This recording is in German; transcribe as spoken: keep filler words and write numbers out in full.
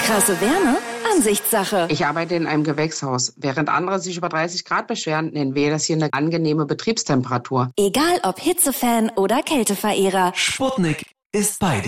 Krasse Wärme? Ansichtssache. Ich arbeite in einem Gewächshaus. Während andere sich über dreißig Grad beschweren, nennen wir das hier eine angenehme Betriebstemperatur. Egal ob Hitzefan oder Kälteverehrer. Sputnik ist bei dir.